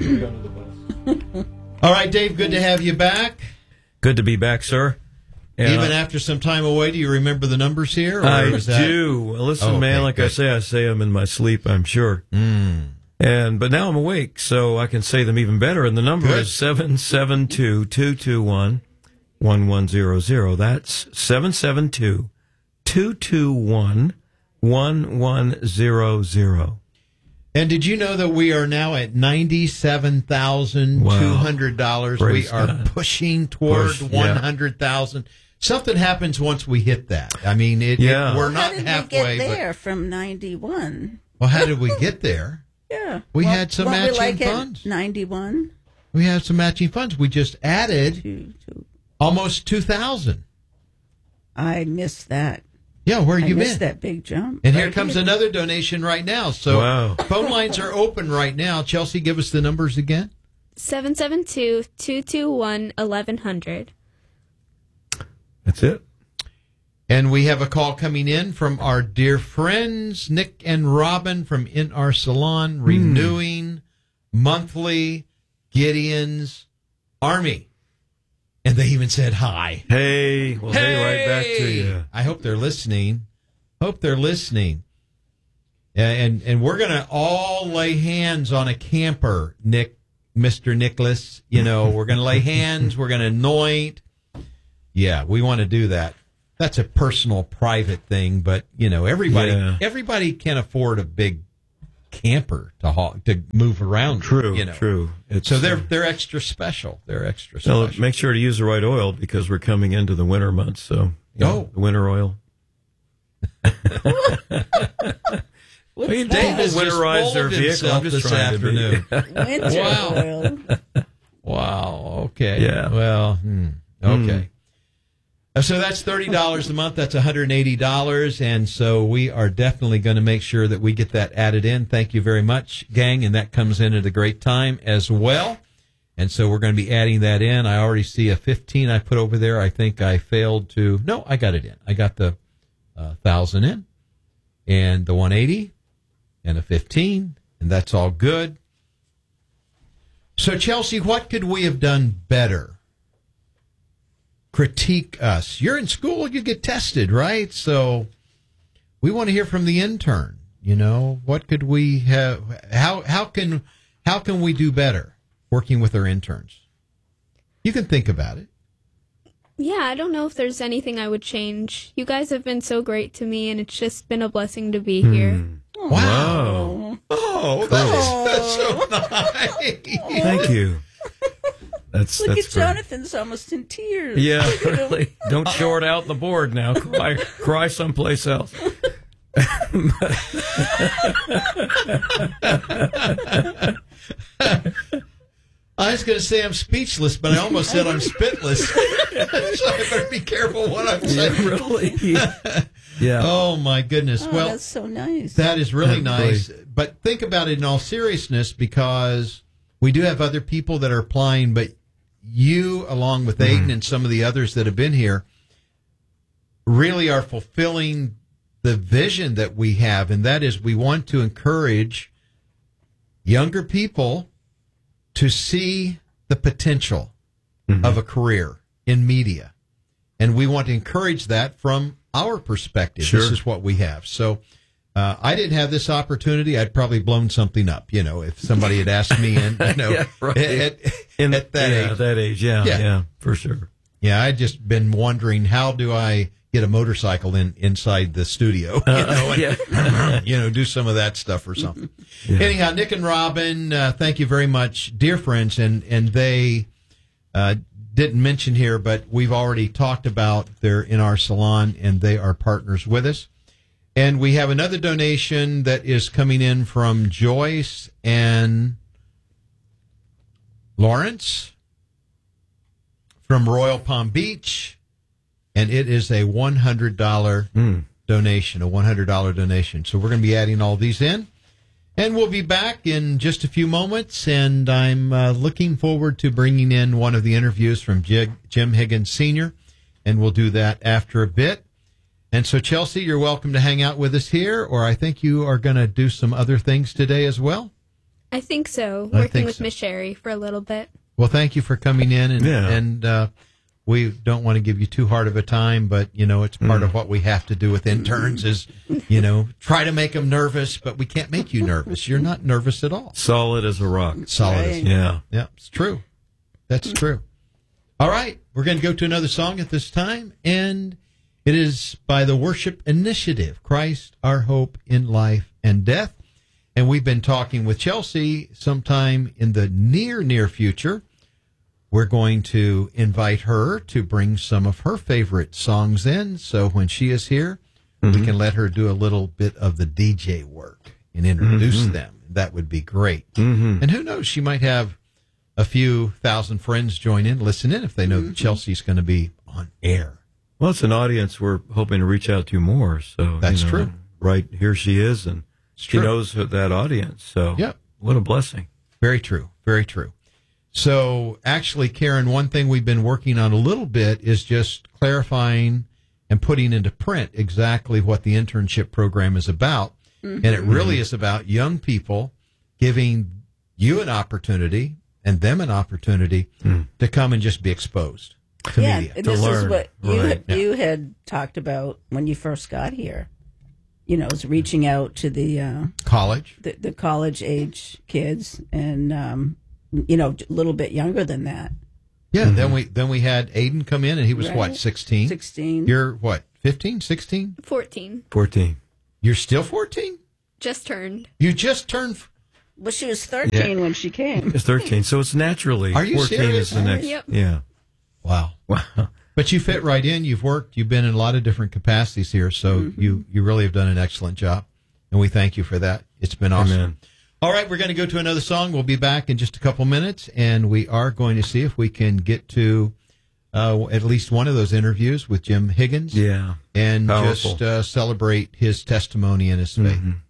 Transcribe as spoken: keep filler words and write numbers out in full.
Chelsea under the bus. All right, Dave, good to have you back. Good to be back, sir. And even after some time away, do you remember the numbers here? Or I is that... do. Listen, oh, man, okay, like good. I say, I say them in my sleep, I'm sure. Mm. And But now I'm awake, so I can say them even better. And the number Good. is seven seven two, two two one, one one zero zero. That's seven seven two, two two one, one one zero zero. And did you know that we are now at ninety-seven thousand two hundred dollars? Wow. We Praise are God. pushing toward Push, yeah. one hundred thousand dollars. Something happens once we hit that. I mean, it, Yeah. it, we're How not did halfway. we get there But, from ninety-one? well, how did we get there? Yeah. We Well, had some weren't we matching like at funds. ninety-one? We had some matching funds. We just added Two, two. almost two thousand. I missed that. Yeah, where I you missed been? that big jump. And here Right comes here. another donation right now. So Wow. phone lines are open right now. Chelsea, give us the numbers again. seven seven two, two two one, eleven hundred. That's it. And we have a call coming in from our dear friends, Nick and Robin from In Our Salon, renewing monthly Gideon's Army. And they even said hi. Hey, well, hey, right back to you. I hope they're listening. Hope they're listening. And and we're going to all lay hands on a camper, Nick, Mister Nicholas. You know, we're going to lay hands. We're going to anoint. Yeah, we want to do that. That's a personal, private thing, but you know, everybody Yeah. everybody can afford a big camper to haul, to move around. True, you know. true. It's, So they're uh, they're extra special. They're extra So special. make sure to use the right oil because we're coming into the winter months. So, you know, Oh. the winter oil. What's Well, you that? Dave is just winterize full their of vehicle. I'm himself just this trying to be- afternoon. Winter Wow. oil. Wow. Okay. Yeah. Well. Hmm. Okay. Uh, So that's thirty dollars a month. That's one hundred eighty dollars. And so we are definitely going to make sure that we get that added in. Thank you very much, gang. And that comes in at a great time as well. And so we're going to be adding that in. I already see a fifteen I put over there. I think I failed to. No, I got it in. I got the uh, one thousand in and the one hundred eighty and a fifteen. And that's all good. So, Chelsea, what could we have done better? Critique us. You're in school, you get tested, right? So we want to hear from the intern. You know, what could we have? How how can how can we do better working with our interns? You can think about it. Yeah, I don't know if there's anything I would change. You guys have been so great to me, and it's just been a blessing to be here. Wow. Oh, that's, that's so nice. Thank you. That's Look that's at great. Jonathan's almost in tears. Yeah, Look at him. really. Don't short out the board now. Cry, cry someplace else. I was going to say I'm speechless, but I almost said I'm spitless. So I better be careful what I'm saying. Yeah, really. Yeah. Oh, my goodness. Oh, well, that's so nice. that is really Yeah, nice. But think about it in all seriousness, because we do have other people that are applying, but you, along with Aiden Mm-hmm. and some of the others that have been here, really are fulfilling the vision that we have, and that is we want to encourage younger people to see the potential Mm-hmm. of a career in media. And we want to encourage that from our perspective. Sure. This is what we have. So uh, I didn't have this opportunity. I'd probably blown something up, you know, if somebody had asked me, and you know, Yeah, right. at, at, In, at that yeah, age. that age, yeah, Yeah. yeah, for sure. Yeah, I'd just been wondering, how do I get a motorcycle in inside the studio, you know, and, yeah. you know, do some of that stuff or something. Anyhow, Nick and Robin, uh, thank you very much, dear friends, and and they uh, didn't mention here, but we've already talked about they're in our salon and they are partners with us. And we have another donation that is coming in from Joyce and Lawrence from Royal Palm Beach, and it is a one hundred dollars Mm. donation, a one hundred dollars donation. So we're going to be adding all these in, and we'll be back in just a few moments, and I'm uh, looking forward to bringing in one of the interviews from Jig, Jim Higgins Senior, and we'll do that after a bit. And so, Chelsea, you're welcome to hang out with us here, or I think you are going to do some other things today as well. I think so. I Working think with so. Miss Sherry for a little bit. Well, thank you for coming in, and Yeah. and uh, we don't want to give you too hard of a time, but you know it's part Mm. of what we have to do with interns is, you know, try to make them nervous, but we can't make you nervous. You're not nervous at all. Solid as a rock. Solid. Right. as- Yeah. Yeah, it's true. That's true. All right, we're going to go to another song at this time, and it is by the Worship Initiative, Christ, Our Hope in Life and Death. And we've been talking with Chelsea sometime in the near, near future. We're going to invite her to bring some of her favorite songs in. So when she is here, we can let her do a little bit of the D J work and introduce them. That would be great. Mm-hmm. And who knows, she might have a few thousand friends join in, listen in if they know that Chelsea's going to be on air. Well, it's an audience we're hoping to reach out to more. So That's you know, true. Right here she is, and she true. knows that audience. So Yep. what a blessing. Very true. Very true. So actually, Karen, one thing we've been working on a little bit is just clarifying and putting into print exactly what the internship program is about. And it really is about young people giving you an opportunity and them an opportunity to come and just be exposed to Yeah, media. and To this learn, is what you right, yeah. you had talked about when you first got here. You know, is reaching out to the uh, College. the, the college age kids, and um, you know, a little bit younger than that, Yeah. Then we then we had Aiden come in, and he was what, Right. sixteen? sixteen. You're what, fifteen, sixteen? fourteen. fourteen. You're still fourteen? Just turned. You just turned. f- Well, she was thirteen when she came. It's thirteen, so it's naturally Are you fourteen serious? is the next. Yep. Yeah. Wow. Wow. But you fit right in. You've worked. You've been in a lot of different capacities here, so Mm-hmm. you you really have done an excellent job, and we thank you for that. It's been awesome. Amen. All right, we're going to go to another song. We'll be back in just a couple minutes, and we are going to see if we can get to uh, at least one of those interviews with Jim Higgins, Yeah. and Powerful. just uh, celebrate his testimony and his faith. Mhm.